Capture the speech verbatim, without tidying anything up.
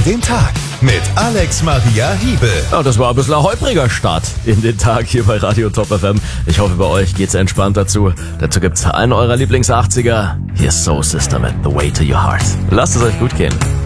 den Tag mit Alex Maria Hiebel. Ja, das war ein bisschen ein holpriger Start in den Tag hier bei Radio Top F M. Ich hoffe, bei euch geht's entspannt dazu. Dazu gibt's einen eurer Lieblings-achtziger. Hier ist Soul Sister mit The Way to Your Heart. Lasst es euch gut gehen.